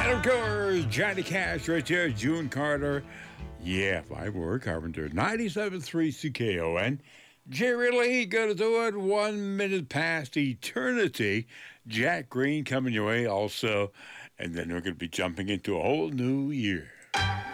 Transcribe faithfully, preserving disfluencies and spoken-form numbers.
And of course, Johnny Cash right there, June Carter. Yeah, Five Word Carpenter. ninety-seven point three C K O N. Jerry Lee, gonna do it one minute past eternity. Jack Green coming your way also. And then we're going to be jumping into a whole new year.